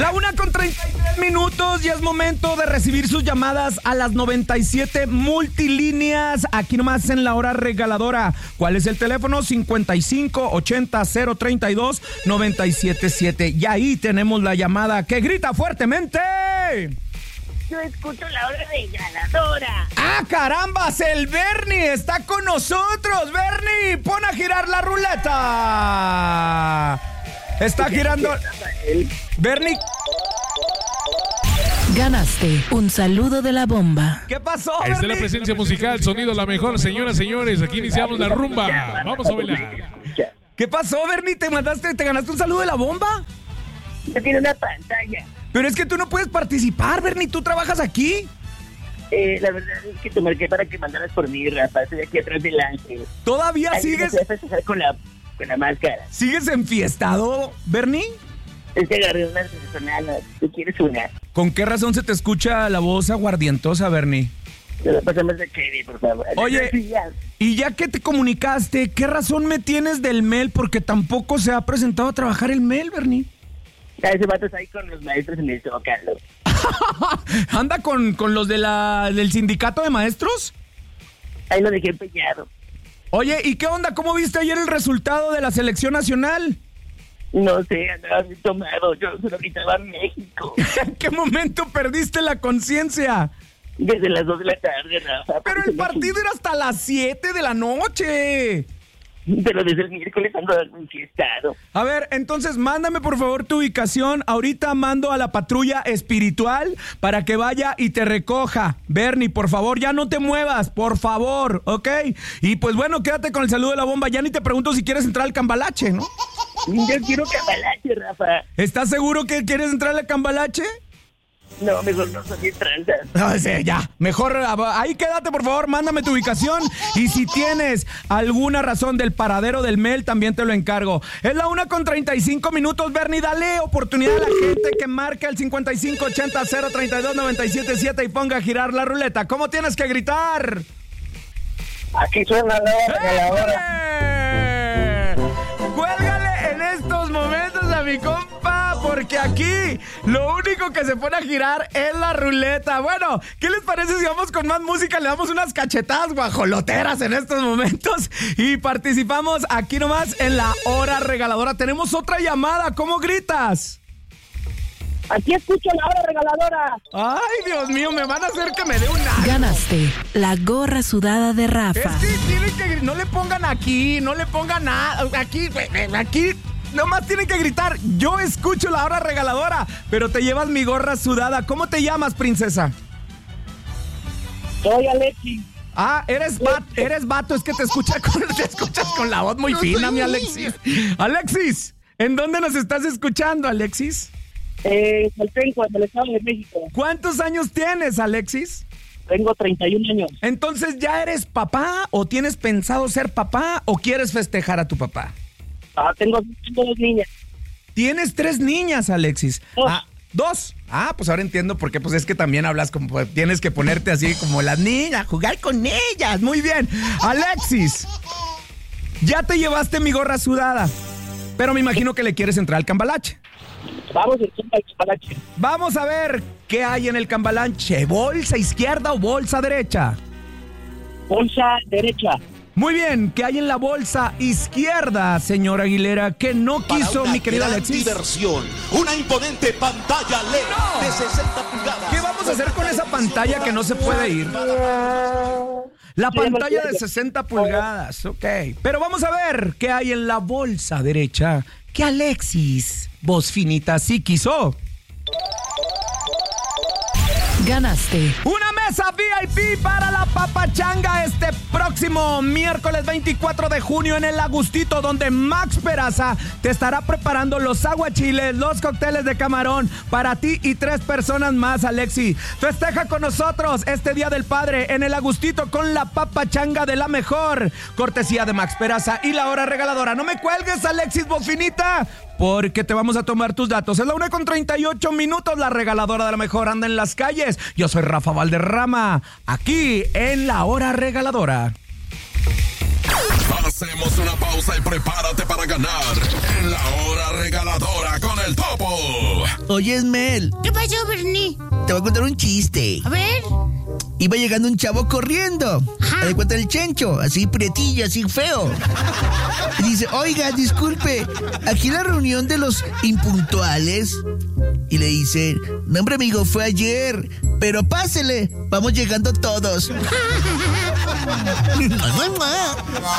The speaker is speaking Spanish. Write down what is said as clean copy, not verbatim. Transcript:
La 1:33 ya es momento de recibir sus llamadas a las 97 multilíneas, aquí nomás en la hora regaladora. ¿Cuál es el teléfono? 5580-032-977. Y ahí tenemos la llamada que grita fuertemente. Yo escucho la hora regaladora. ¡Ah, carambas! El Bernie está con nosotros. Bernie, pon a girar la ruleta. Está girando. Bernie. Ganaste un saludo de la bomba. ¿Qué pasó, Esta es Bernie? la presencia musical, sonido la mejor, señoras, señores. Aquí iniciamos la rumba. Vamos a bailar. ¿Qué pasó, Bernie? ¿Te ganaste un saludo de la bomba? Ya tiene una pantalla. Pero es que tú no puedes participar, Bernie. ¿Tú trabajas aquí? La verdad es que te marqué para que mandaras por mí, Rafa. Estoy aquí atrás del ángel. ¿Todavía Ay, sigues? No te vas a festejar con la máscara. ¿Sigues enfiestado, Bernie? Es que agarré una personal. ¿Tú quieres una? ¿Con qué razón se te escucha la voz aguardientosa, Bernie? Te la pasamos de Kevin, por favor. Oye, Sí, ya. y ya que te comunicaste, ¿qué razón me tienes del MEL? Porque tampoco se ha presentado a trabajar el MEL, Bernie. Ese vato está ahí con los maestros en el Zócalo. ¿Anda con los del sindicato de maestros? Ahí lo dejé empeñado. Oye, ¿y qué onda? ¿Cómo viste ayer el resultado de la selección nacional? No sé, andaba bien tomado. Yo solo gritaba México. ¿En qué momento perdiste la conciencia? Desde las 2 de la tarde, Rafa. Pero el partido era hasta las 7 de la noche. Pero desde el miércoles ando enfiestado. A ver, entonces mándame por favor tu ubicación. Ahorita mando a la patrulla espiritual para que vaya y te recoja. Bernie, por favor, ya no te muevas, por favor, ¿ok? Y pues bueno, quédate con el saludo de la bomba. Ya ni te pregunto si quieres entrar al Cambalache, ¿no? Yo quiero cambalache, Rafa. ¿Estás seguro que quieres entrar al Cambalache? No, mejor no soy tranza. No, sí, ya, mejor ahí quédate por favor, mándame tu ubicación y si tienes alguna razón del paradero del MEL también te lo encargo. Es la 1:35, Bernie, dale oportunidad a la gente que marca el 5580-032-977 y ponga a girar la ruleta. ¿Cómo tienes que gritar? Aquí suena la hora regaladora. Cuélgale en estos momentos a mi compa, porque aquí lo único que se pone a girar es la ruleta. Bueno, ¿qué les parece si vamos con más música? Le damos unas cachetadas guajoloteras en estos momentos y participamos aquí nomás en la hora regaladora. Tenemos otra llamada, ¿cómo gritas? Aquí escucho la hora regaladora. Ay, Dios mío, me van a hacer que me dé un algo. Ganaste la gorra sudada de Rafa. Es que tienen que... No le pongan aquí, no le pongan nada. Aquí... Nomás tienen que gritar, yo escucho la hora regaladora, pero te llevas mi gorra sudada. ¿Cómo te llamas, princesa? Soy Alexis. Ah, eres vato, es que te escuchas con la voz muy fina, mi Alexis. Alexis, ¿en dónde nos estás escuchando, Alexis? Saltenco, en el Estado de México. ¿Cuántos años tienes, Alexis? Tengo 31 años. Entonces, ¿ya eres papá o tienes pensado ser papá o quieres festejar a tu papá? Tengo 2 niñas. Tienes 3 niñas, Alexis. 2. ¿2? Pues ahora entiendo por qué, pues es que también hablas como, pues, tienes que ponerte así como las niñas, jugar con ellas. Muy bien. Alexis, ya te llevaste mi gorra sudada, pero me imagino que le quieres entrar al Cambalache. Vamos al Cambalache. Vamos a ver qué hay en el Cambalache. ¿Bolsa izquierda o bolsa derecha? Bolsa derecha. Muy bien, ¿qué hay en la bolsa izquierda, señor Aguilera? Que no quiso mi querido Alexis. Diversión, una imponente pantalla LED de 60 pulgadas. ¿Qué vamos a hacer con esa pantalla que no se puede ir? La pantalla de 60 pulgadas, ok. Pero vamos a ver qué hay en la bolsa derecha que Alexis, voz finita, sí quiso. Ganaste Una mesa VIP para la papachanga este próximo miércoles 24 de junio en el Agustito, donde Max Peraza te estará preparando los aguachiles, los cócteles de camarón para ti y 3 personas más, Alexi. Festeja con nosotros este Día del Padre en el Agustito con la papachanga de la mejor. Cortesía de Max Peraza y la hora regaladora. No me cuelgues, Alexis Bofinita, porque te vamos a tomar tus datos. Es la 1:38, la regaladora de la mejor anda en las calles. Yo soy Rafa Valderrama, aquí en la hora regaladora. Hacemos una pausa y prepárate para ganar en la hora regaladora con el Topo. Oye, Esmel, ¿Qué pasó, Bernie? te voy a contar un chiste. A ver. Iba llegando un chavo corriendo. Ajá. De cuenta el Chencho, así prietillo, así feo. Y dice, oiga, disculpe, aquí la reunión de los impuntuales. Y le dice, no, hombre, amigo, fue ayer. Pero pásele, vamos llegando todos.